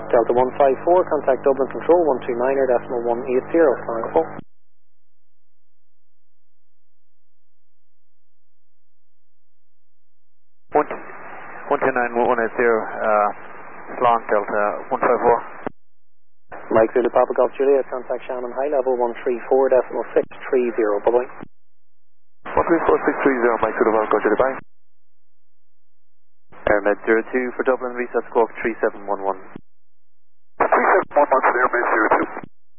Delta 154, contact Dublin Control 129.180, Tango 4. 129.180, Slan Delta 154. Mike Zulu Papa Golf Juliet, contact Shannon High Level 134.630, bye-bye. 134.630, Mike Zulu Papa Golf Juliet, bye. Airmed 02 for Dublin, reset squawk 3711. 3711 for the Airmed 02.